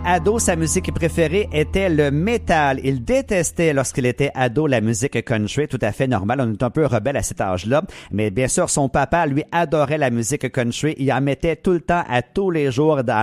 ado, sa musique préférée était le métal. Il détestait lorsqu'il était ado la musique country, tout à fait normal. On est un peu rebelle à cet âge-là. Mais bien sûr, son papa, lui, adorait la musique country. Il en mettait tout le temps, à tous les jours, dans